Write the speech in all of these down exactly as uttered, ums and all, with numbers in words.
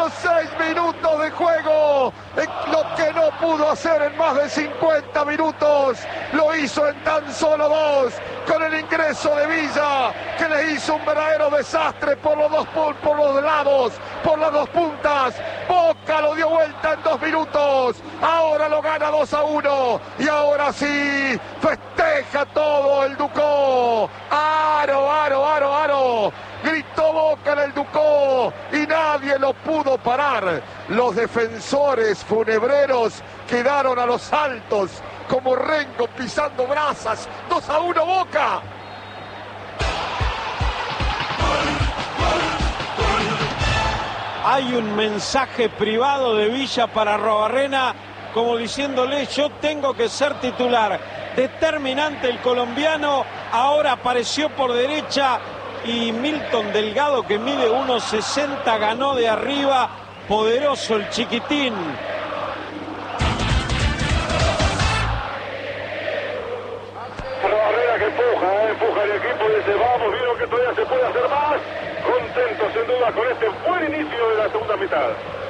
los seis minutos de juego. Lo que no pudo hacer en más de cincuenta minutos, lo hizo en tan solo dos, con el ingreso de Villa, que le hizo un verdadero desastre por los dos por los lados, por las dos puntas. Boca lo dio vuelta en dos minutos, ahora lo gana dos a uno, y ahora sí, festeja todo el Ducó. Aro, aro, aro, aro. Gritó Boca en el Ducó y nadie lo pudo parar. Los defensores funebreros quedaron a los saltos como rengo pisando brasas. dos a uno Boca. Hay un mensaje privado de Villa para Arruabarrena, como diciéndole: yo tengo que ser titular. Determinante el colombiano, ahora apareció por derecha y Milton Delgado, que mide uno sesenta, ganó de arriba. Poderoso el chiquitín. Arruabarrena que empuja, eh, empuja el equipo y dice: vamos, vieron que todavía se puede hacer más. Contento sin duda con este buen inicio de la segunda mitad.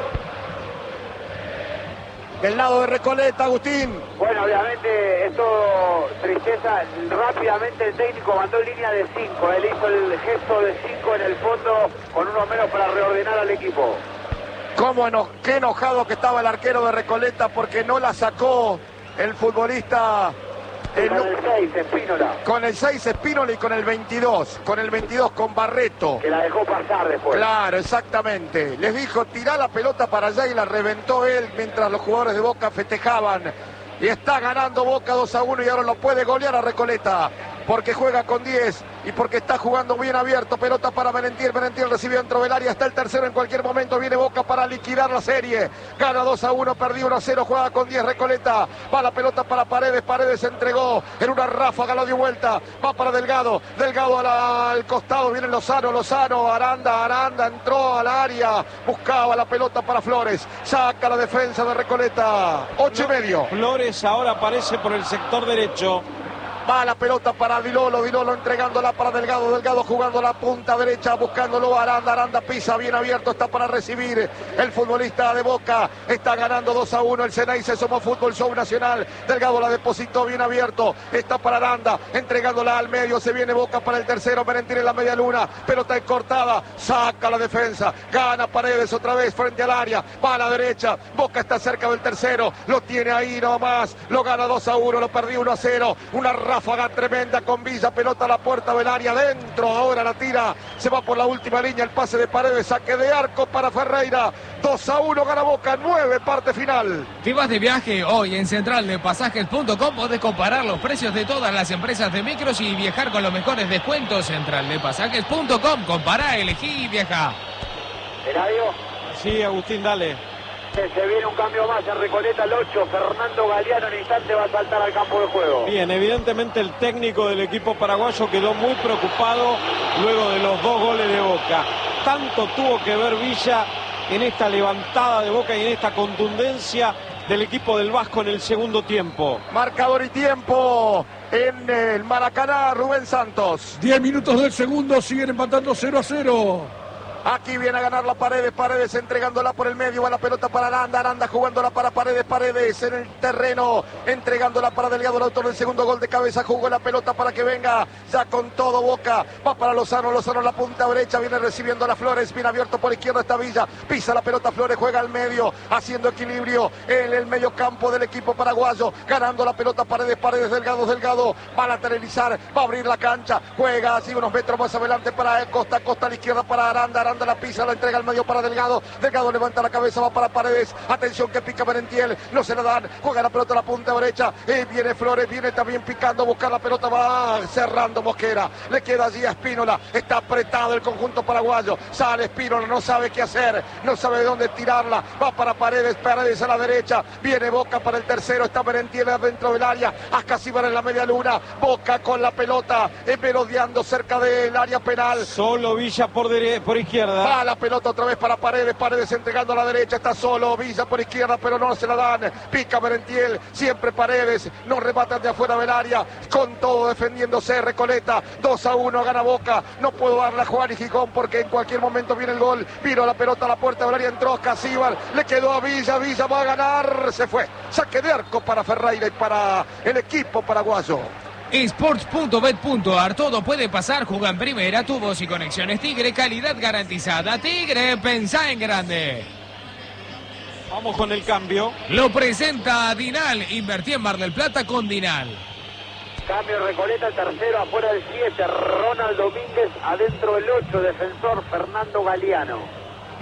Del lado de Recoleta, Agustín. Bueno, obviamente esto tristeza. Rápidamente el técnico mandó en línea de cinco. Él hizo el gesto de cinco en el fondo con uno menos para reordenar al equipo. Cómo eno qué enojado que estaba el arquero de Recoleta porque no la sacó el futbolista. El, con el seis, Espínola. Con el seis, Espínola, y con el veintidós. Con el veintidós, con Barreto. Que la dejó pasar después. Claro, exactamente. Les dijo: tirá la pelota para allá, y la reventó él mientras los jugadores de Boca festejaban. Y está ganando Boca dos a uno y ahora lo puede golear a Recoleta. Porque juega con diez y porque está jugando bien abierto. Pelota para Merentiel. Merentiel recibió dentro del área. Está el tercero en cualquier momento. Viene Boca para liquidar la serie. Gana dos a uno. Perdió uno a cero. Juega con diez Recoleta. Va la pelota para Paredes. Paredes se entregó en una ráfaga. Lo dio vuelta. Va para Delgado. Delgado a la, al costado. Viene Lozano. Lozano. Aranda. Aranda entró al área. Buscaba la pelota para Flores. Saca la defensa de Recoleta. Ocho y medio. Flores ahora aparece por el sector derecho. Va la pelota para Dilolo, Dilolo entregándola para Delgado, Delgado jugando la punta derecha, buscándolo Aranda, Aranda pisa bien abierto, está para recibir el futbolista de Boca, está ganando dos a uno el Ceneice, Somos Fútbol Show Nacional. Delgado la depositó bien abierto, está para Aranda, entregándola al medio, se viene Boca para el tercero, Merentiel en la media luna, pelota cortada, saca la defensa, gana Paredes otra vez frente al área, va a la derecha, Boca está cerca del tercero, lo tiene ahí nomás, lo gana dos a uno, lo perdió uno a cero, una ráfaga tremenda con Villa, pelota a la puerta del área, dentro, ahora la tira, se va por la última línea, el pase de Paredes, saque de arco para Ferreira, dos a uno gana Boca, nueve, parte final. Si vas de viaje hoy en central de pasajes punto com, podés comparar los precios de todas las empresas de micros y viajar con los mejores descuentos. Central de pasajes punto com, compará, elegí y viaja. Eladio. Sí, Agustín, dale. Se viene un cambio más en Recoleta, el ocho, Fernando Galeano en instante va a saltar al campo de juego. Bien, evidentemente el técnico del equipo paraguayo quedó muy preocupado luego de los dos goles de Boca. Tanto tuvo que ver Villa en esta levantada de Boca y en esta contundencia del equipo del Vasco en el segundo tiempo. Marcador y tiempo en el Maracaná, Rubén Santos. diez minutos del segundo, siguen empatando cero a cero. Aquí viene a ganar la Paredes, Paredes entregándola por el medio, va la pelota para Aranda, Aranda jugándola para Paredes, Paredes en el terreno, entregándola para Delgado, el autor del segundo gol de cabeza, jugó la pelota para que venga ya con todo Boca, va para Lozano, Lozano la punta derecha, viene recibiendo a la Flores, bien abierto por izquierda está Villa, pisa la pelota Flores, juega al medio, haciendo equilibrio en el medio campo del equipo paraguayo, ganando la pelota Paredes, Paredes, Delgado, Delgado, va a lateralizar, va a abrir la cancha, juega así unos metros más adelante para Costa, Costa a la izquierda para Aranda, Aranda la pisa, la entrega al medio para Delgado, Delgado levanta la cabeza, va para Paredes, atención que pica Merentiel, no se la dan, juega la pelota a la punta derecha, y viene Flores, viene también picando, buscar la pelota, va cerrando Mosquera, le queda allí a Espínola, está apretado el conjunto paraguayo, sale Espínola, no sabe qué hacer, no sabe de dónde tirarla, va para Paredes, Paredes a la derecha, viene Boca para el tercero, está Merentiel dentro del área, Ascasíbar en la media luna, Boca con la pelota, merodeando cerca del área penal. Solo Villa por, por izquierda. izquierda. Va la pelota otra vez para Paredes. Paredes entregando a la derecha. Está solo. Villa por izquierda, pero no se la dan. Pica Merentiel. Siempre Paredes. No rematan de afuera del área. Con todo defendiéndose. Recoleta. dos a uno. Gana Boca. No puedo darle a Juan y Gijón porque en cualquier momento viene el gol. Vino la pelota a la puerta del área. Entró Casíbar. Le quedó a Villa. Villa va a ganar. Se fue. Saque de arco para Ferreira y para el equipo paraguayo. Sports punto bet punto ar, todo puede pasar, juega en primera, tubos y conexiones Tigre, calidad garantizada. Tigre, pensá en grande. Vamos con el cambio. Lo presenta Dinal, invertí en Mar del Plata con Dinal. Cambio Recoleta, el tercero afuera el siete, Ronald Domínguez, adentro el ocho, defensor Fernando Galeano.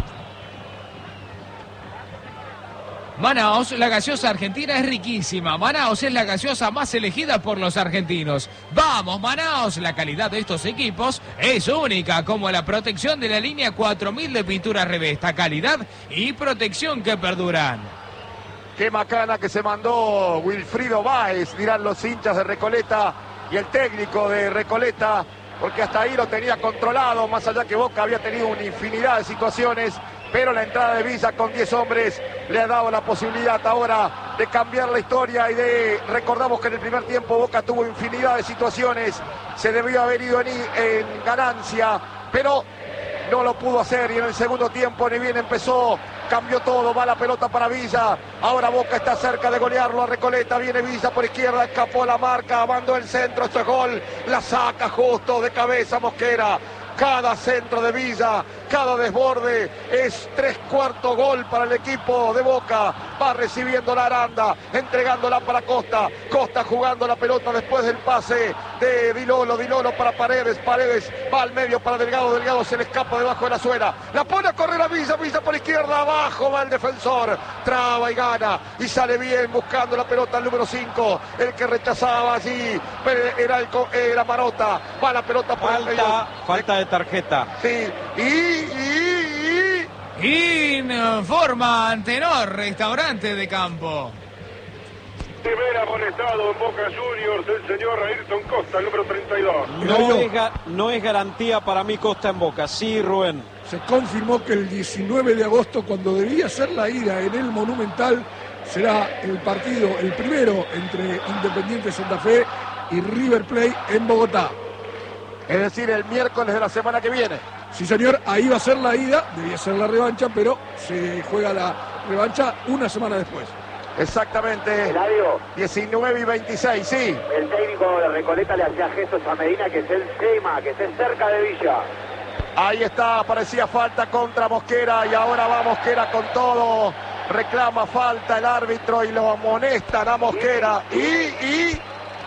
Manaos, la gaseosa argentina es riquísima. Manaos es la gaseosa más elegida por los argentinos. ¡Vamos, Manaos! La calidad de estos equipos es única, como la protección de la línea cuatro mil de pintura Revesta. Calidad y protección que perduran. Qué macana que se mandó Wilfrido Báez, dirán los hinchas de Recoleta y el técnico de Recoleta, porque hasta ahí lo tenía controlado, más allá que Boca había tenido una infinidad de situaciones. Pero la entrada de Villa con diez hombres le ha dado la posibilidad ahora de cambiar la historia y de... Recordamos que en el primer tiempo Boca tuvo infinidad de situaciones, se debió haber ido en, en ganancia, pero no lo pudo hacer y en el segundo tiempo ni bien empezó, cambió todo, va la pelota para Villa, ahora Boca está cerca de golearlo a Recoleta, viene Villa por izquierda, escapó la marca, mandó el centro, esto es gol, la saca justo de cabeza Mosquera. Cada centro de Villa, cada desborde es tres cuartos gol para el equipo de Boca. Va recibiendo la Aranda, entregándola para Costa. Costa jugando la pelota después del pase de Dilolo. Dilolo para Paredes. Paredes va al medio para Delgado. Delgado se le escapa debajo de la suela. La pone a correr a Villa. Villa por izquierda. Abajo va el defensor. Traba y gana. Y sale bien buscando la pelota el número cinco. El que rechazaba allí era, el, era Marota. Va la pelota por falta, el medio. Falta de tarjeta. Sí, y, y, y... Informa Antenor, restaurante de campo. Primera amonestado en Boca Juniors, el señor Ayrton Costa, el número treinta y dos. No es, no es garantía para mí Costa en Boca, sí, Rubén. Se confirmó que el diecinueve de agosto, cuando debía ser la ida en el Monumental, será el partido, el primero entre Independiente Santa Fe y River Plate en Bogotá. Es decir, el miércoles de la semana que viene. Sí, señor, ahí va a ser la ida, debía ser la revancha, pero se juega la revancha una semana después. Exactamente. Eladio, diecinueve y veintiséis, sí. el técnico de Recoleta le hacía gestos a Medina que es el tema, que esté cerca de Villa. Ahí está, parecía falta contra Mosquera y ahora va Mosquera con todo. Reclama falta el árbitro y lo amonestan a Mosquera. Y, y...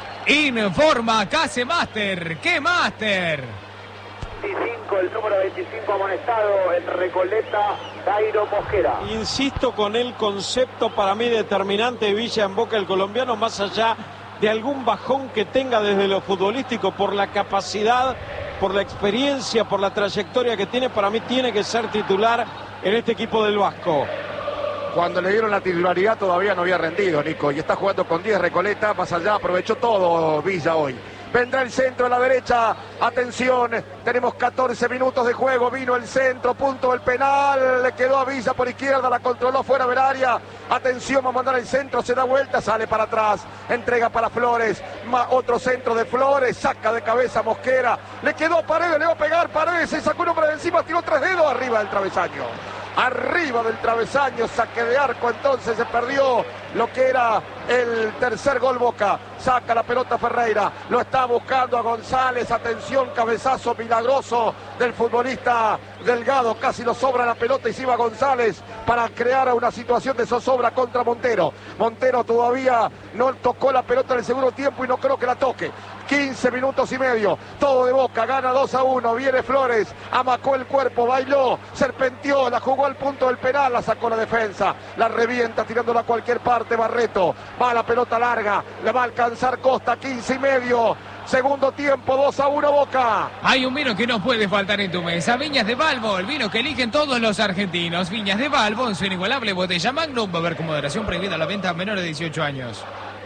Informa Case Master. ¿Qué Master? veinticinco, el número veinticinco amonestado en Recoleta, Dairo Mosquera. Insisto con el concepto para mí determinante de Villa en Boca, el colombiano, más allá de algún bajón que tenga desde lo futbolístico, por la capacidad, por la experiencia, por la trayectoria que tiene, para mí tiene que ser titular en este equipo del Vasco. Cuando le dieron la titularidad todavía no había rendido, Nico, y está jugando con diez Recoleta, más allá, aprovechó todo Villa hoy. Vendrá el centro a la derecha, atención, tenemos catorce minutos de juego, vino el centro, punto del penal, le quedó a Villa por izquierda, la controló fuera del área, atención, va a mandar el centro, se da vuelta, sale para atrás, entrega para Flores, otro centro de Flores, saca de cabeza Mosquera, le quedó a Paredes, le va a pegar Paredes, se sacó un hombre de encima, tiró tres dedos arriba del travesaño. Arriba del travesaño, saque de arco, entonces se perdió lo que era el tercer gol Boca. Saca la pelota Ferreira, lo está buscando a González, atención, cabezazo milagroso del futbolista Delgado, casi lo sobra la pelota y se iba González para crear una situación de zozobra contra Montero. Montero todavía no tocó la pelota en el segundo tiempo y no creo que la toque. quince minutos y medio, todo de Boca, gana dos a uno, viene Flores, amacó el cuerpo, bailó, serpenteó, la jugó al punto del penal, la sacó la defensa, la revienta tirándola a cualquier parte Barreto, va la pelota larga, le va a alcanzar Costa, quince y medio, segundo tiempo, dos a uno Boca. Hay un vino que no puede faltar en tu mesa, Viñas de Balbo, el vino que eligen todos los argentinos. Viñas de Balbo, en su inigualable botella Magnum, va a haber con moderación prohibida la venta a menores de dieciocho años.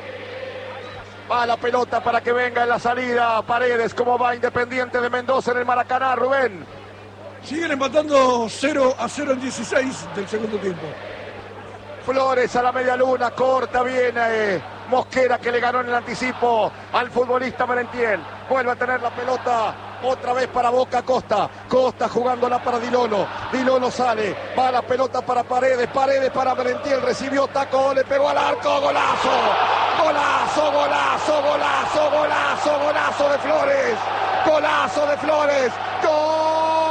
Va la pelota para que venga en la salida Paredes, como va Independiente de Mendoza en el Maracaná, Rubén. Siguen empatando cero a cero en dieciséis del segundo tiempo. Flores a la media luna, corta, viene eh, Mosquera, que le ganó en el anticipo al futbolista Merentiel. Vuelve a tener la pelota otra vez para Boca. Costa, Costa jugándola para Dilolo, Dilolo sale, va la pelota para Paredes, Paredes para Merentiel, recibió taco, le pegó al arco, golazo, golazo, golazo, golazo, golazo, golazo de Flores, golazo de Flores, gol.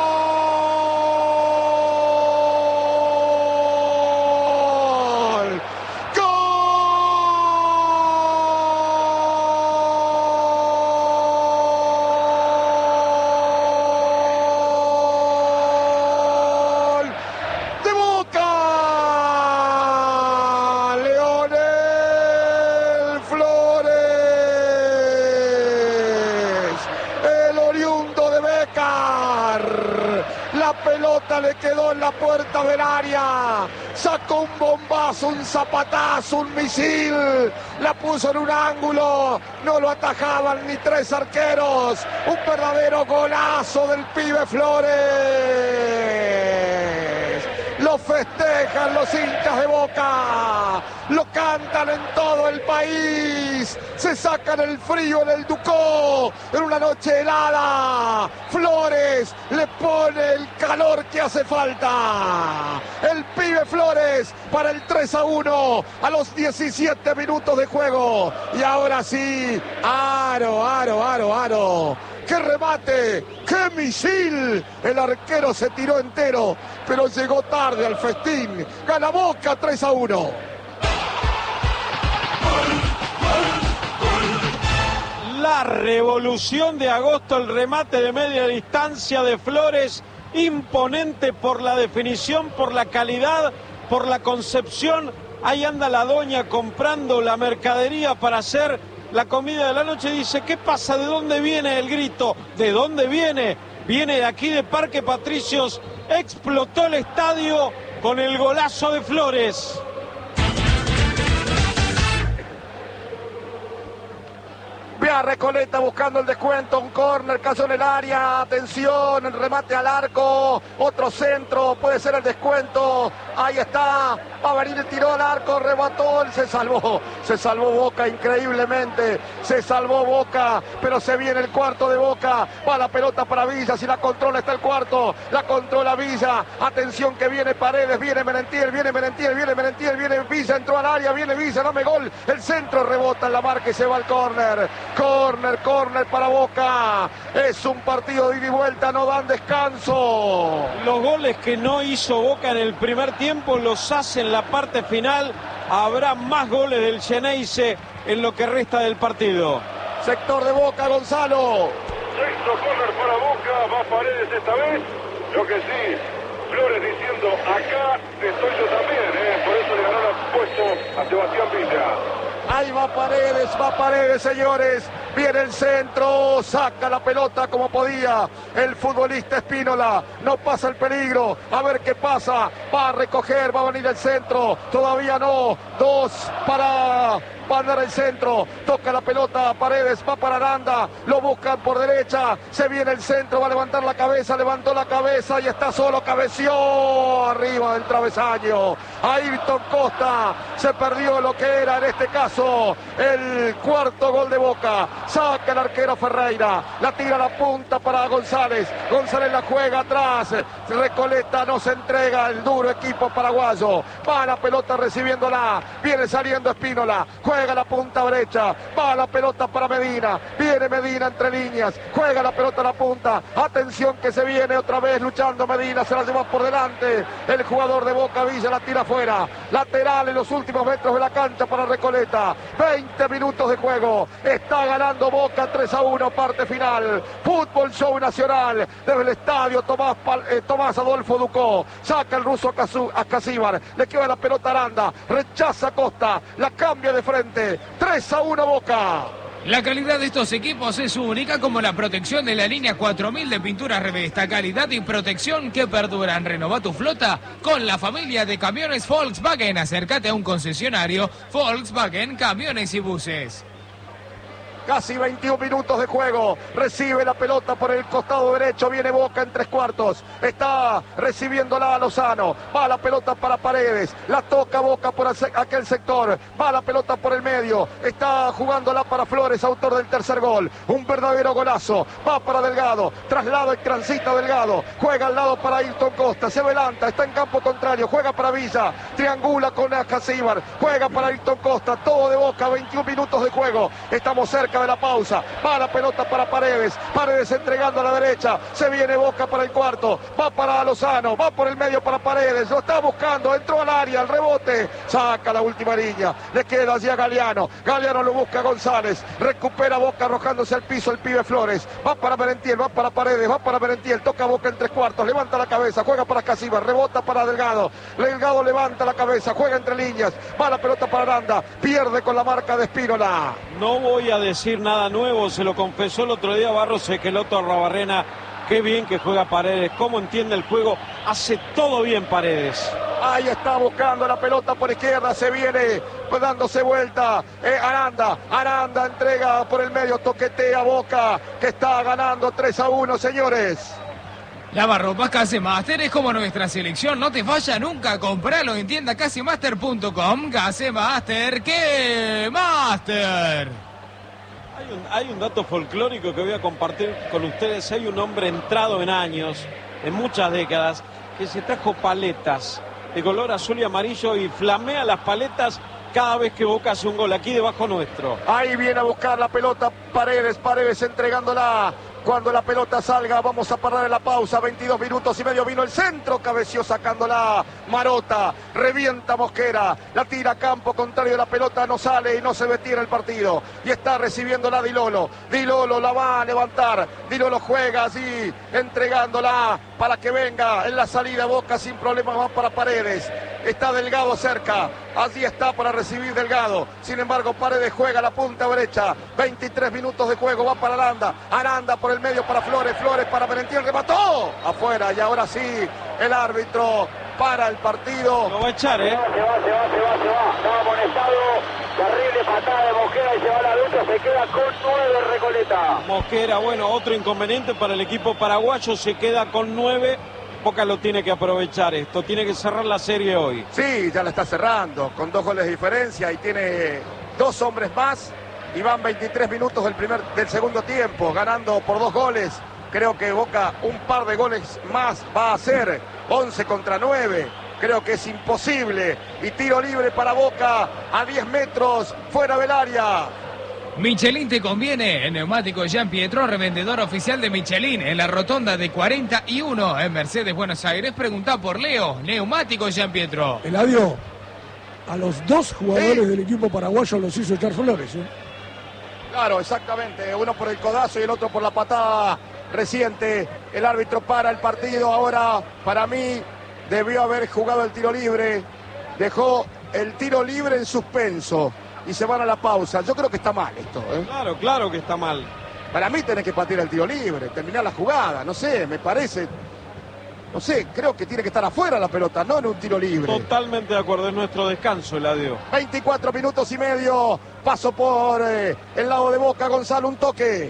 Le quedó en la puerta del área, sacó un bombazo, un zapatazo, un misil, la puso en un ángulo, no lo atajaban ni tres arqueros, un verdadero golazo del pibe Flores. Lo festejan los hinchas de Boca, lo cantan en todo el país, se sacan el frío en el Ducó, en una noche helada. Flores le pone el calor que hace falta. El pibe Flores para el tres a uno a los diecisiete minutos de juego. Y ahora sí, aro, aro, aro, aro. ¡Qué remate! ¡Qué misil! El arquero se tiró entero, pero llegó tarde al festín. Gana Boca tres a uno. La revolución de agosto, el remate de media distancia de Flores, imponente por la definición, por la calidad, por la concepción. Ahí anda la doña comprando la mercadería para hacer la comida de la noche. Dice, ¿qué pasa? ¿De dónde viene el grito? ¿De dónde viene? Viene de aquí de Parque Patricios. Explotó el estadio con el golazo de Flores. Ve a Recoleta buscando el descuento, un córner, caso en el área, atención, el remate al arco, otro centro, puede ser el descuento, ahí está, va a venir el tiro al arco, remató, se salvó, se salvó Boca increíblemente, se salvó Boca, pero se viene el cuarto de Boca, va la pelota para Villa, si la controla está el cuarto, la controla Villa, atención que viene Paredes, viene Merentiel, viene Merentiel, viene Merentiel, viene Villa, entró al área, viene Villa, dame gol, el centro rebota en la marca y se va al córner. Córner, córner para Boca. Es un partido de ida y vuelta, no dan descanso. Los goles que no hizo Boca en el primer tiempo los hace en la parte final. Habrá más goles del Xeneize en lo que resta del partido. Sector de Boca, Gonzalo. Sexto córner para Boca, va Paredes esta vez. Lo que sí, Flores diciendo, acá estoy yo también, ¿eh? Por eso le ganó el puesto a Sebastián Villa. Ahí va Paredes, va Paredes, señores. Viene el centro, saca la pelota como podía el futbolista Espínola. No pasa el peligro, a ver qué pasa. Va a recoger, va a venir el centro. Todavía no, dos para... Va a andar el centro, toca la pelota, Paredes, va para Aranda, lo buscan por derecha, se viene el centro, va a levantar la cabeza, levantó la cabeza y está solo, cabeció arriba del travesaño. Ayrton Costa se perdió lo que era en este caso el cuarto gol de Boca. Saca el arquero Ferreira, la tira a la punta para González, González la juega atrás, Recoleta no se entrega el duro equipo paraguayo, va la pelota recibiéndola, viene saliendo Espínola, juega la punta derecha, va la pelota para Medina, viene Medina entre líneas, juega la pelota a la punta, atención que se viene otra vez luchando Medina, se la lleva por delante, el jugador de Boca Villa la tira afuera, lateral en los últimos metros de la cancha para Recoleta, veinte minutos de juego, está ganando Boca tres a uno, parte final, fútbol show nacional, desde el estadio Tomás, eh, Tomás Adolfo Ducó, saca el ruso a Casíbar, le queda la pelota a Aranda, rechaza Costa, la cambia de frente, tres a uno Boca. La calidad de estos equipos es única, como la protección de la línea cuatro mil de pinturas Revesta. Calidad y protección que perduran. Renová tu flota con la familia de camiones Volkswagen. Acércate a un concesionario Volkswagen Camiones y Buses. Casi veintiún minutos de juego. Recibe la pelota por el costado derecho. Viene Boca en tres cuartos. Está recibiéndola a Lozano. Va la pelota para Paredes. La toca Boca por aquel sector. Va la pelota por el medio. Está jugándola para Flores, autor del tercer gol. Un verdadero golazo. Va para Delgado. Traslada y transita Delgado. Juega al lado para Ayrton Costa. Se adelanta. Está en campo contrario. Juega para Villa. Triangula con Acasíbar. Juega para Ayrton Costa. Todo de Boca. veintiún minutos de juego. Estamos cerca de la pausa. Va la pelota para Paredes. Paredes entregando a la derecha. Se viene Boca para el cuarto. Va para Lozano. Va por el medio para Paredes. Lo está buscando. Entró al área. El rebote. Saca la última línea. Le queda hacia Galeano. Galeano lo busca González. Recupera Boca arrojándose al piso el pibe Flores. Va para Merentiel. Va para Paredes. Va para Merentiel. Toca Boca en tres cuartos. Levanta la cabeza. Juega para Acasíbar. Rebota para Delgado. Delgado levanta la cabeza. Juega entre líneas. Va la pelota para Aranda. Pierde con la marca de Espínola. No voy a decir nada nuevo, se lo confesó el otro día Barros Esqueloto a Arrobarrena. Qué bien que juega Paredes, cómo entiende el juego, hace todo bien Paredes. Ahí está buscando la pelota por izquierda, se viene dándose vuelta. Eh, Aranda, Aranda entrega por el medio, toquetea Boca, que está ganando tres a uno, señores. Lavarropas Casemaster es como nuestra selección, no te falla nunca, compralo en tienda casemaster punto com. Casemaster, ¿qué Master? Hay un, hay un dato folclórico que voy a compartir con ustedes. Hay un hombre entrado en años, en muchas décadas, que se trajo paletas de color azul y amarillo y flamea las paletas cada vez que Boca hace un gol, aquí debajo nuestro. Ahí viene a buscar la pelota Paredes, Paredes entregándola. Cuando la pelota salga, vamos a parar en la pausa. veintidós minutos y medio. Vino el centro, cabeció sacándola Marota. Revienta Mosquera. La tira a campo contrario. La pelota no sale y no se retira el partido. Y está recibiéndola Dilolo. Dilolo la va a levantar. Dilolo juega así, entregándola para que venga en la salida Boca sin problemas más para Paredes. Está Delgado cerca. Allí está para recibir Delgado. Sin embargo, Paredes juega la punta derecha. veintitrés minutos de juego. Va para Aranda. Aranda por el medio para Flores. Flores para Merentiel. Remató. Afuera. Y ahora sí, el árbitro para el partido. Lo va a echar, ¿eh? Se va, se va, se va, se va. Se va. Estaba amonestado. Terrible patada de Mosquera y se va a la lucha. Se queda con nueve Recoleta. Mosquera, bueno, otro inconveniente para el equipo paraguayo. Se queda con nueve. Boca lo tiene que aprovechar esto, tiene que cerrar la serie hoy. Sí, ya la está cerrando, con dos goles de diferencia y tiene dos hombres más y van veintitrés minutos del, primer, del segundo tiempo, ganando por dos goles. Creo que Boca un par de goles más va a hacer, once contra nueve. Creo que es imposible. Y tiro libre para Boca a diez metros fuera del área. Michelin te conviene. En Neumáticos Jean Pietro, revendedor oficial de Michelin, en la rotonda de cuarenta y uno en Mercedes, Buenos Aires. Preguntá por Leo. Neumáticos Jean Pietro. Eladio, a los dos jugadores sí. del equipo paraguayo los hizo echar Flores, ¿eh? Claro, exactamente. Uno por el codazo y el otro por la patada reciente. El árbitro para el partido. Ahora, para mí, debió haber jugado el tiro libre. Dejó el tiro libre en suspenso. Y se van a la pausa. Yo creo que está mal esto, ¿eh? Claro, claro que está mal. Para mí tenés que patear el tiro libre, terminar la jugada, no sé, me parece. No sé, creo que tiene que estar afuera la pelota, no en un tiro libre. Totalmente de acuerdo, es nuestro descanso, Eladio. veinticuatro minutos y medio, paso por eh, el lado de Boca, Gonzalo, un toque.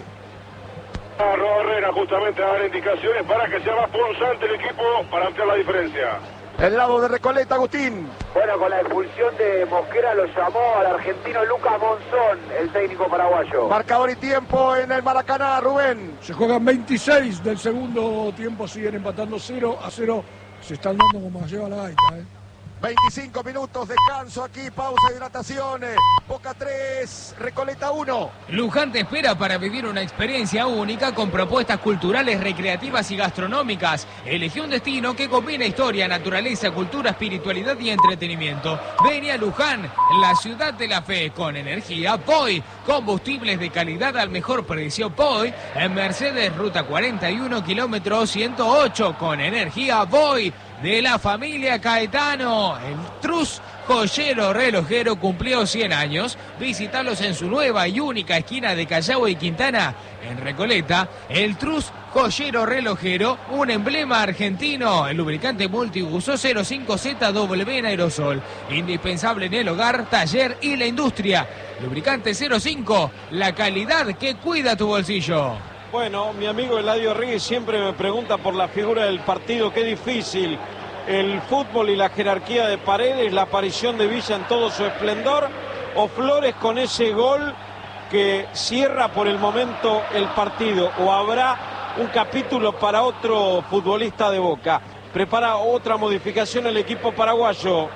Arrobarrena justamente a dar indicaciones para que sea más punzante el equipo para ampliar la diferencia. El lado de Recoleta, Agustín. Bueno, con la expulsión de Mosquera lo llamó al argentino Lucas Monzón, el técnico paraguayo. Marcador y tiempo en el Maracaná, Rubén. Se juegan veintiséis del segundo tiempo, siguen empatando cero a cero. Se están dando como lleva la gaita, ¿eh? veinticinco minutos, descanso aquí, pausa, hidratación. Boca tres, Recoleta uno. Luján te espera para vivir una experiencia única con propuestas culturales, recreativas y gastronómicas. Elegí un destino que combina historia, naturaleza, cultura, espiritualidad y entretenimiento. Ven a Luján, la ciudad de la fe, con energía P O I. Combustibles de calidad al mejor precio P O I. En Mercedes, ruta cuarenta y uno, kilómetro ciento ocho, con energía P O I. De la familia Caetano, el Trus Joyero Relojero cumplió cien años. Visitarlos en su nueva y única esquina de Callao y Quintana, en Recoleta. El Trus Joyero Relojero, un emblema argentino. El lubricante multiuso cero cinco Z W en aerosol. Indispensable en el hogar, taller y la industria. Lubricante cero cinco, la calidad que cuida tu bolsillo. Bueno, mi amigo Eladio Ríguez siempre me pregunta por la figura del partido. Qué difícil el fútbol y la jerarquía de Paredes, la aparición de Villa en todo su esplendor, o Flores con ese gol que cierra por el momento el partido, o habrá un capítulo para otro futbolista de Boca. Prepara otra modificación el equipo paraguayo.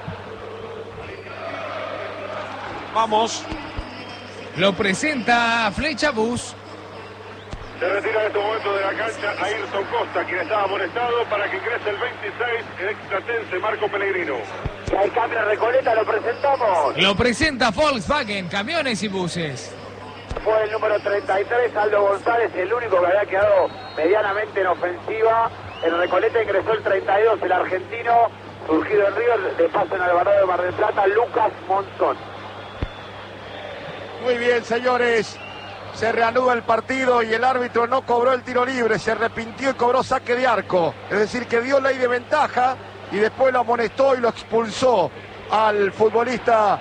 Vamos. Lo presenta Flecha Bus. Se retira en este momento de la cancha Ayrton Costa, quien estaba amonestado, para que ingrese el veintiséis, el extratense Marco Pellegrino. El cambio de Recoleta lo presentamos. Lo presenta Volkswagen, camiones y buses. Fue el número treinta y tres, Aldo González, el único que había quedado medianamente en ofensiva. En Recoleta ingresó el treinta y dos, el argentino, surgido en River, de paso en Alvarado de Mar del Plata, Lucas Monzón. Muy bien, señores. Se reanuda el partido y el árbitro no cobró el tiro libre, se arrepintió y cobró saque de arco. Es decir, que dio ley de ventaja y después lo amonestó y lo expulsó al futbolista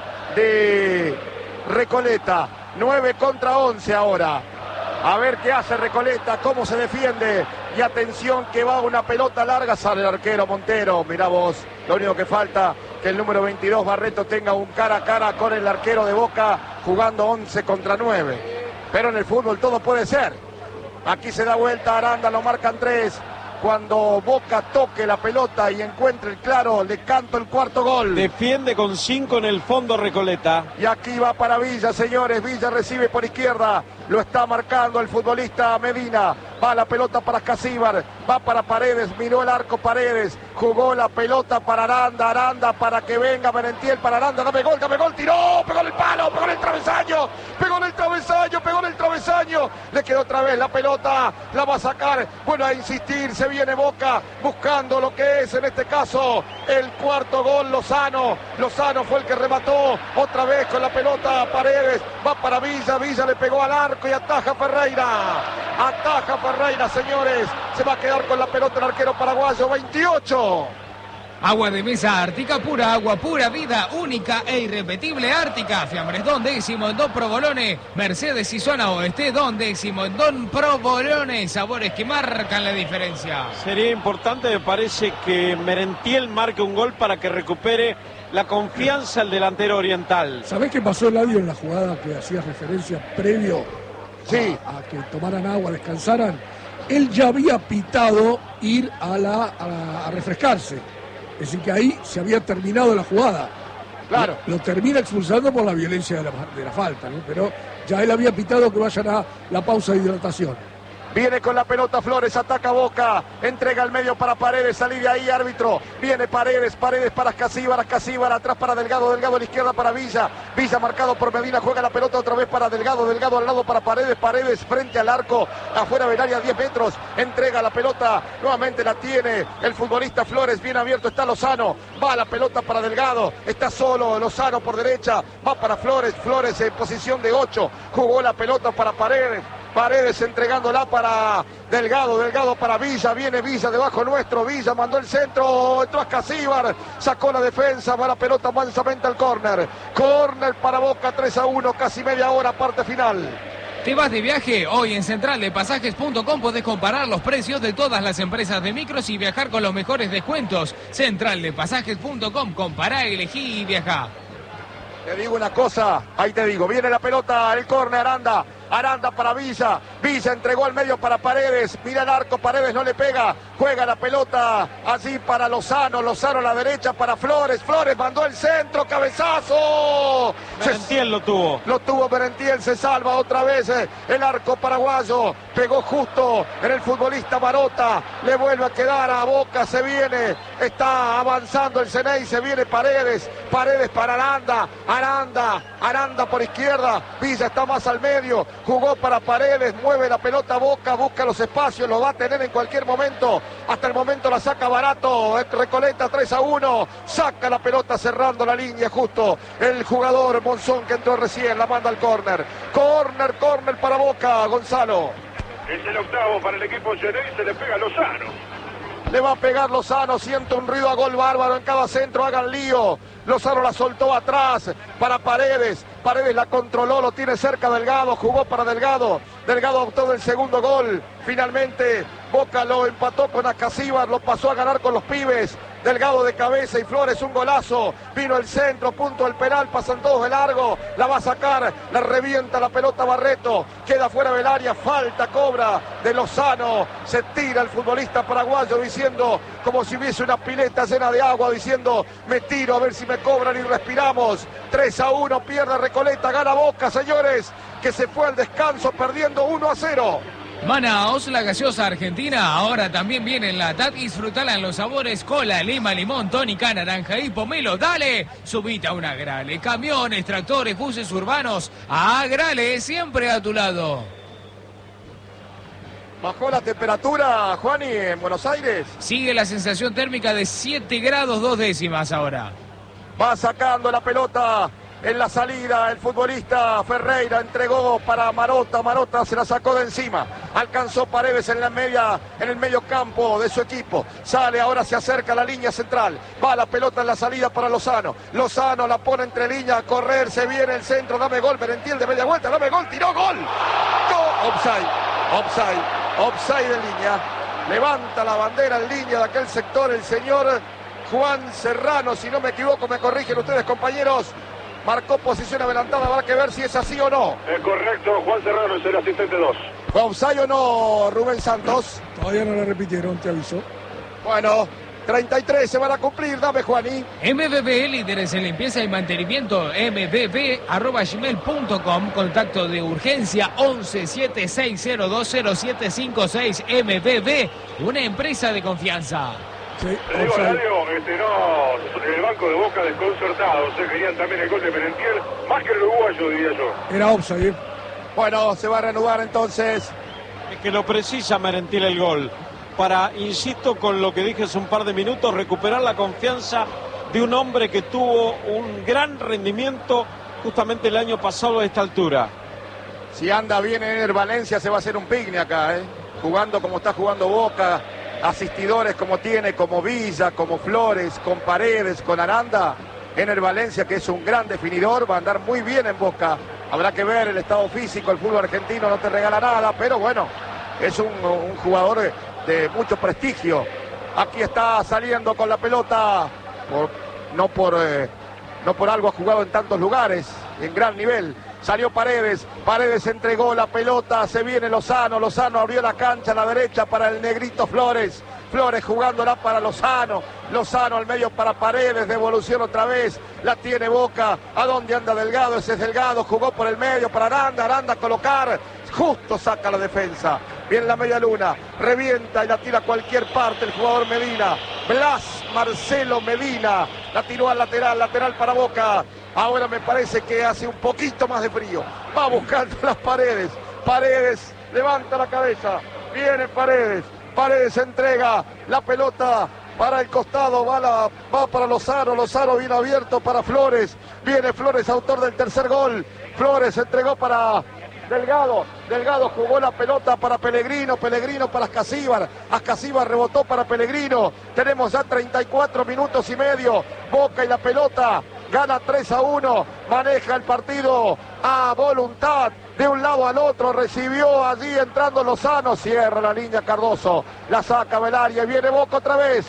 de Recoleta. nueve contra once ahora. A ver qué hace Recoleta, cómo se defiende. Y atención que va una pelota larga, sale el arquero Montero. Mirá vos, lo único que falta que el número veintidós Barreto tenga un cara a cara con el arquero de Boca, jugando once contra nueve. Pero en el fútbol todo puede ser. Aquí se da vuelta Aranda, lo marcan tres. Cuando Boca toque la pelota y encuentre el claro, le canto el cuarto gol. Defiende con cinco en el fondo Recoleta. Y aquí va para Villa, señores. Villa recibe por izquierda. Lo está marcando el futbolista Medina. Va la pelota para Casíbar. Va para Paredes. Miró el arco Paredes. Jugó la pelota para Aranda. Aranda para que venga Merentiel para Aranda. Dame gol, dame gol. Tiró. Pegó en el palo. Pegó en el travesaño. Pegó en el travesaño. Pegó en el travesaño. Le quedó otra vez la pelota. La va a sacar. Bueno, a insistir. Se viene Boca buscando lo que es en este caso el cuarto gol. Lozano. Lozano fue el que remató. Otra vez con la pelota Paredes. Va para Villa. Villa le pegó al arco y ataja Ferreira. Ataja Ferreira, señores. Se va a quedar con la pelota el arquero paraguayo. veintiocho. Agua de mesa Ártica, pura agua, pura vida, única e irrepetible Ártica. Fiambres Don Décimo en Don Provolone, Mercedes y Zona Oeste, Don Décimo en Don Provolone. Sabores que marcan la diferencia. Sería importante, me parece, que Merentiel marque un gol para que recupere la confianza el delantero oriental. ¿Sabés qué pasó, Eladio, en la jugada que hacías referencia previo Sí. a, a que tomaran agua, descansaran? Él ya había pitado ir a, la, a, a refrescarse. Es decir, que ahí se había terminado la jugada. Claro. Lo, lo termina expulsando por la violencia de la, de la falta, ¿no? Pero ya él había pitado que vayan a la pausa de hidratación. Viene con la pelota Flores, ataca Boca, entrega al medio para Paredes, salí de ahí árbitro, viene Paredes, Paredes para Casíbar, Casíbar atrás para Delgado, Delgado a la izquierda para Villa, Villa marcado por Medina, juega la pelota otra vez para Delgado, Delgado al lado para Paredes, Paredes frente al arco, afuera del área diez metros, entrega la pelota, nuevamente la tiene el futbolista Flores, bien abierto está Lozano, va la pelota para Delgado, está solo Lozano por derecha, va para Flores, Flores en posición de ocho, jugó la pelota para Paredes, Paredes entregándola para Delgado, Delgado para Villa, viene Villa debajo nuestro, Villa mandó el centro, entró a Casíbar, sacó la defensa, va la pelota mansamente al córner, córner para Boca, tres a uno, casi media hora, parte final. ¿Te vas de viaje? Hoy en central de pasajes punto com podés comparar los precios de todas las empresas de micros y viajar con los mejores descuentos. central de pasajes punto com, compará, elegí y viajá. Te digo una cosa, ahí te digo, viene la pelota, el córner, Aranda, Aranda para Villa, Villa entregó al medio para Paredes, mira el arco, Paredes no le pega, juega la pelota allí para Lozano, Lozano a la derecha para Flores, Flores mandó el centro, cabezazo. Merentiel lo tuvo. Lo tuvo Merentiel, se salva otra vez eh, el arco paraguayo, pegó justo en el futbolista Marota, le vuelve a quedar a Boca, se viene, está avanzando el Ceney, se viene Paredes, Paredes para Aranda, Aranda, Aranda por izquierda, Villa está más al medio, jugó para Paredes, mueve la pelota Boca, busca los espacios, lo va a tener en cualquier momento. Hasta el momento la saca barato, Recoleta tres a uno, saca la pelota cerrando la línea justo. El jugador Monzón que entró recién, la manda al córner. Córner, córner para Boca, Gonzalo. Es el octavo para el equipo Xeneize, se le pega Lozano. Le va a pegar Lozano, siente un ruido a gol bárbaro en cada centro, hagan lío. Lozano la soltó atrás para Paredes. Paredes la controló, lo tiene cerca Delgado, jugó para Delgado. Delgado optó del segundo gol. Finalmente Boca lo empató con Ascasíbar, lo pasó a ganar con los pibes. Delgado de cabeza y Flores, un golazo. Vino el centro, punto del penal, pasan todos de largo. La va a sacar, la revienta la pelota Barreto. Queda fuera del área, falta, cobra de Lozano. Se tira el futbolista paraguayo diciendo, como si hubiese una pileta llena de agua, diciendo, me tiro a ver si me cobran y respiramos. tres a uno, pierde Recoleta, gana Boca, señores, que se fue al descanso perdiendo uno a cero. Manaos, la gaseosa argentina, ahora también viene en la T A T. Disfrutala en los sabores cola, lima, limón, tónica, naranja y pomelo. Dale, subite a una Grale. Camiones, tractores, buses urbanos. A Grale, siempre a tu lado. ¿Bajó la temperatura, Juani, en Buenos Aires? Sigue la sensación térmica de siete grados dos décimas ahora. Va sacando la pelota. En la salida el futbolista Ferreira entregó para Marota, Marota se la sacó de encima, alcanzó Paredes en la media, en el medio campo de su equipo, sale, ahora se acerca a la línea central, va la pelota en la salida para Lozano, Lozano la pone entre líneas, a correr, se viene el centro, dame gol, Merentiel de media vuelta, dame gol, tiró gol, ¡gol! Offside, offside, offside en línea, levanta la bandera en línea de aquel sector el señor Juan Serrano, si no me equivoco, me corrigen ustedes compañeros. Marcó posición adelantada, habrá que ver si es así o no. Es correcto, Juan Serrano es el asistente dos. ¿Fue offside o no, Rubén Santos? Todavía no la repitieron, te aviso. Bueno, treinta y tres se van a cumplir, dame Juaní. M B B, líderes en limpieza y mantenimiento, m b b arroba gmail punto com, contacto de urgencia once siete seis cero dos cero siete cinco seis. M B B, una empresa de confianza. Sí, Le digo, offside. Radio, este, no, en el banco de Boca desconcertado, se querían también el gol de Merentiel, más que el uruguayo, diría yo. Era offside. Bueno, se va a reanudar entonces. Es que lo precisa Merentiel el gol. Para, insisto, con lo que dije hace un par de minutos, recuperar la confianza de un hombre que tuvo un gran rendimiento justamente el año pasado a esta altura. Si anda bien en el Valencia se va a hacer un picnic acá, ¿eh? Jugando como está jugando Boca. Asistidores como tiene, como Villa, como Flores, con Paredes, con Aranda, en el Valencia, que es un gran definidor, va a andar muy bien en Boca. Habrá que ver el estado físico, el fútbol argentino no te regala nada, pero bueno, es un, un jugador de mucho prestigio. Aquí está saliendo con la pelota, por, no, por, eh, no por algo ha jugado en tantos lugares, en gran nivel. Salió Paredes, Paredes entregó la pelota, se viene Lozano, Lozano abrió la cancha a la derecha para el negrito Flores, Flores jugándola para Lozano, Lozano al medio para Paredes, devolución otra vez, la tiene Boca, ¿a dónde anda Delgado? Ese es Delgado, jugó por el medio para Aranda, Aranda a colocar, justo saca la defensa, viene la media luna, revienta y la tira a cualquier parte el jugador Medina, Blas Marcelo Medina, la tiró al lateral, lateral para Boca. Ahora me parece que hace un poquito más de frío. Va buscando las Paredes. Paredes levanta la cabeza. Viene Paredes. Paredes entrega la pelota para el costado. Va, la, va para Lozano. Lozano viene abierto para Flores. Viene Flores, autor del tercer gol. Flores entregó para Delgado. Delgado jugó la pelota para Pellegrino. Pellegrino para Ascasíbar. Ascasíbar rebotó para Pellegrino. Tenemos ya treinta y cuatro minutos y medio. Boca y la pelota. Gana tres a uno, maneja el partido a voluntad, de un lado al otro, recibió allí entrando Lozano, cierra la línea Cardoso, la saca Belaria y viene Boca otra vez.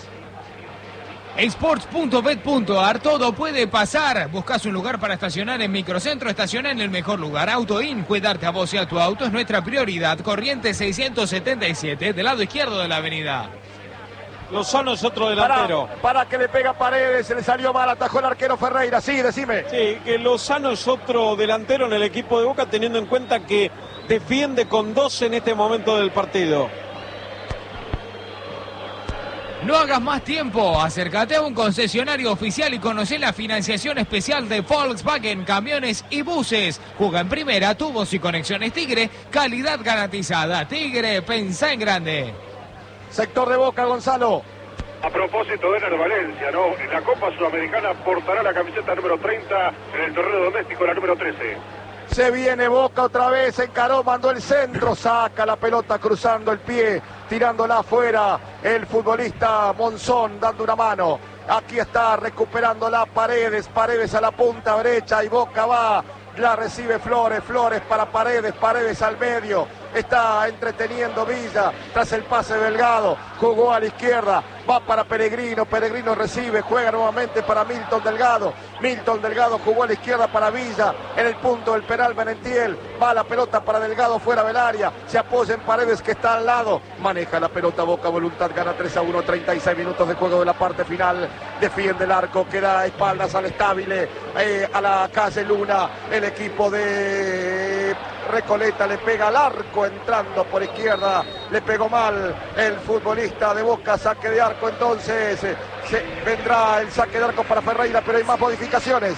Sports punto bet punto ar, todo puede pasar. Buscas un lugar para estacionar en Microcentro, estaciona en el mejor lugar. AutoIn, cuidarte a vos y a tu auto es nuestra prioridad. Corriente seiscientos setenta y siete, del lado izquierdo de la avenida. Lozano es otro delantero. Para, para que le pega Paredes, se le salió mal, atajó el arquero Ferreira. Sí, decime. Sí, que Lozano es otro delantero en el equipo de Boca, teniendo en cuenta que defiende con doce en este momento del partido. No hagas más tiempo, acércate a un concesionario oficial y conoce la financiación especial de Volkswagen, camiones y buses. Juega en primera, tubos y conexiones Tigre, calidad garantizada. Tigre, pensá en grande. Sector de Boca, Gonzalo. A propósito de Ener Valencia, ¿no? En la Copa Sudamericana portará la camiseta número treinta, en el torneo doméstico la número trece. Se viene Boca otra vez, encaró, mandó el centro, saca la pelota cruzando el pie, tirándola afuera el futbolista Monzón dando una mano. Aquí está recuperándola Paredes, Paredes a la punta derecha y Boca va, la recibe Flores, Flores para Paredes, Paredes al medio. Está entreteniendo Villa tras el pase Delgado, jugó a la izquierda, va para Peregrino, Peregrino recibe, juega nuevamente para Milton Delgado, Milton Delgado jugó a la izquierda para Villa, en el punto del penal Merentiel, va la pelota para Delgado fuera del área, se apoya en Paredes que está al lado, maneja la pelota Boca Voluntad, gana tres a uno, treinta y seis minutos de juego de la parte final, defiende el arco, queda a espaldas al estable, eh, a la calle Luna, el equipo de Recoleta le pega al arco entrando por izquierda, le pegó mal el futbolista de Boca, saque de arco entonces, se, vendrá el saque de arco para Ferreira, pero hay más modificaciones.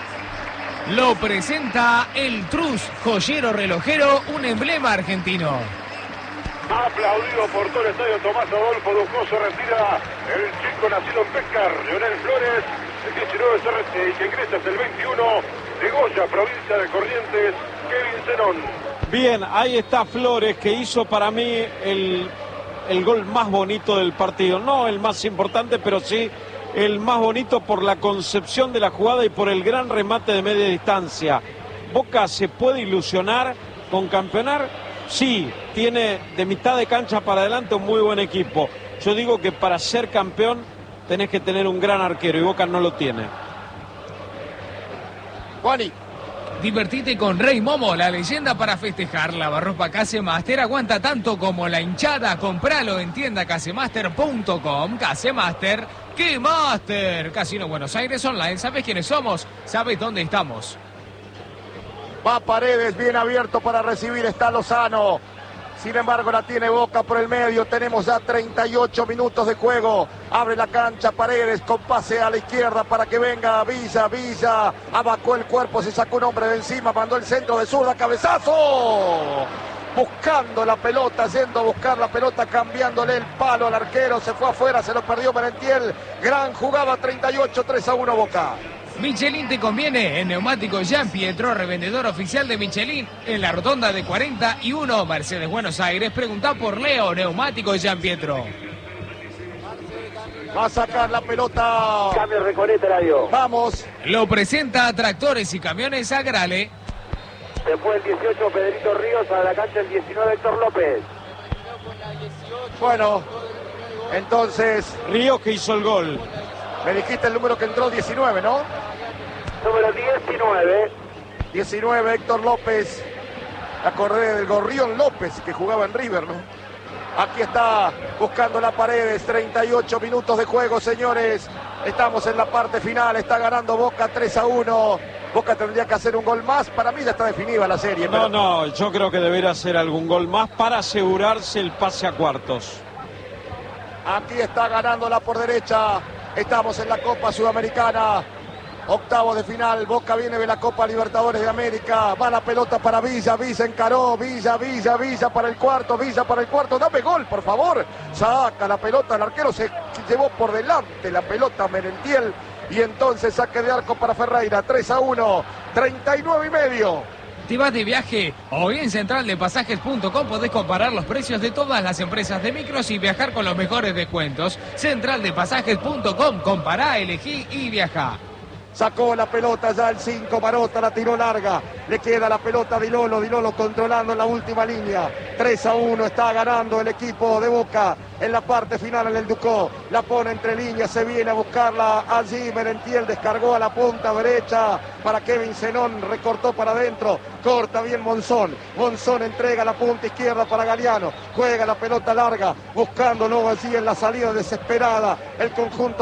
Lo presenta el Trus, joyero relojero, un emblema argentino. Aplaudido por todo el estadio Tomás Adolfo Ducó, se retira el chico nacido en Pescar, Leonel Flores, el diecinueve se retira y que ingresa es el veintiuno de Goya, provincia de Corrientes, Kevin Zenón. Bien, ahí está Flores, que hizo para mí el, el gol más bonito del partido. No el más importante, pero sí el más bonito por la concepción de la jugada y por el gran remate de media distancia. Boca se puede ilusionar con campeonar. Sí, tiene de mitad de cancha para adelante un muy buen equipo. Yo digo que para ser campeón tenés que tener un gran arquero y Boca no lo tiene. Juani. Divertite con Rey Momo, la leyenda para festejar. Lavarropa Casemaster aguanta tanto como la hinchada. Compralo en tienda casemaster punto com. Casemaster, ¡qué master! Casino Buenos Aires Online. ¿Sabes quiénes somos? ¿Sabes dónde estamos? Va Paredes, bien abierto para recibir, está Lozano. Sin embargo, la tiene Boca por el medio. Tenemos ya treinta y ocho minutos de juego. Abre la cancha Paredes con pase a la izquierda para que venga Villa. Villa abacó el cuerpo, se sacó un hombre de encima, mandó el centro de zurda, cabezazo. Buscando la pelota, yendo a buscar la pelota, cambiándole el palo al arquero. Se fue afuera, se lo perdió Merentiel. Gran jugada, treinta y ocho, tres a uno Boca. Michelin te conviene en Neumáticos Jean Pietro, revendedor oficial de Michelin en la rotonda de cuarenta y uno, Mercedes, Buenos Aires. Preguntá por Leo, Neumáticos Jean Pietro. Va a sacar la pelota. Cambio Recoleta, radio. Vamos. Lo presenta Tractores y Camiones Agrale. Se fue el dieciocho Pedrito Ríos, a la cancha el diecinueve Héctor López. Bueno, entonces Ríos que hizo el gol. me dijiste el número que entró, diecinueve, ¿no? Número diecinueve. diecinueve, Héctor López. Acordé del Gorrión López, que jugaba en River, ¿no? Aquí está buscando la Paredes, treinta y ocho minutos de juego, señores. Estamos en la parte final, está ganando Boca tres a uno. Boca tendría que hacer un gol más, para mí ya está definida la serie. No, pero... no, yo creo que debería hacer algún gol más para asegurarse el pase a cuartos. Aquí está ganándola por derecha. Estamos en la Copa Sudamericana. Octavos de final. Boca viene de la Copa Libertadores de América. Va la pelota para Villa. Villa encaró. Villa, Villa, Villa para el cuarto. Villa para el cuarto. Dame gol, por favor. Saca la pelota. El arquero se llevó por delante la pelota Merentiel. Y entonces saque de arco para Ferreira. tres a uno. treinta y nueve y medio. ¿Te vas de viaje? Hoy en central de pasajes punto com podés comparar los precios de todas las empresas de micros y viajar con los mejores descuentos. central de pasajes punto com. Compará, elegí y viajá. Sacó la pelota ya el cinco, Marota la tiró larga. Le queda la pelota a Di Lolo, Di Lolo controlando en la última línea. tres a uno está ganando el equipo de Boca en la parte final en el Ducó. La pone entre líneas, se viene a buscarla allí. Merentiel descargó a la punta derecha para Kevin Zenón, recortó para adentro. Corta bien Monzón. Monzón entrega la punta izquierda para Galeano. Juega la pelota larga, buscándolo allí en la salida desesperada. El conjunto